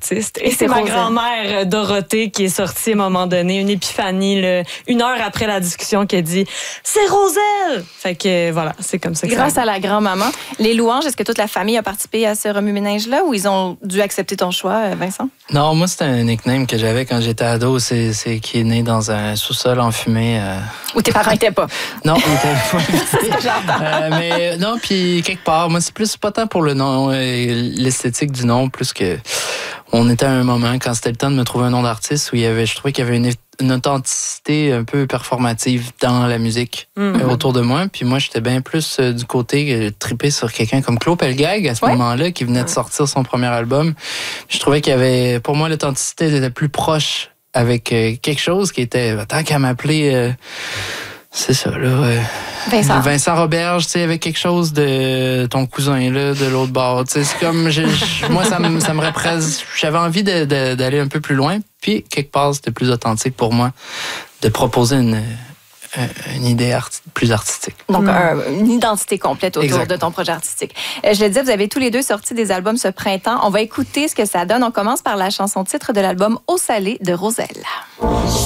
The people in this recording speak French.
artiste. Et c'est ma grand-mère Dorothée qui est sortie à un moment donné, une épiphanie, 1 heure après la discussion, qui a dit « C'est Roselle! » Fait que voilà, c'est comme ça que grâce à la grand-maman. Les louanges, est-ce que toute la famille a participé à ce remue-ménage-là ou ils ont dû accepter ton choix, Vincent? Non, moi, c'était un nickname que j'avais quand j'étais ado. C'est qui est né dans un sous-sol enfumé. Où tes parents n'étaient pas? Non, ils n'étaient pas. Mais non, puis quelque part, moi, c'est plus pas tant pour le nom, l'esthétique du nom, plus que on était à un moment, quand c'était le temps de me trouver un nom d'artiste, où je trouvais qu'il y avait une authenticité un peu performative dans la musique autour de moi. Puis moi, j'étais bien plus du côté trippé sur quelqu'un comme Claude Pelgag à ce moment-là, qui venait de sortir son premier album. Je trouvais qu'il y avait, pour moi, l'authenticité était plus proche avec quelque chose qui était, tant qu'à m'appeler, c'est ça, là. Vincent Roberge, tu sais, avec quelque chose de ton cousin, là, de l'autre bord. Tu sais, c'est comme, moi, ça me représente. J'avais envie d'aller un peu plus loin. Puis, quelque part, c'était plus authentique pour moi de proposer une idée plus artistique. Donc, une identité complète autour de ton projet artistique. Je le disais, vous avez tous les deux sorti des albums ce printemps. On va écouter ce que ça donne. On commence par la chanson titre de l'album Eau salée de Roselle.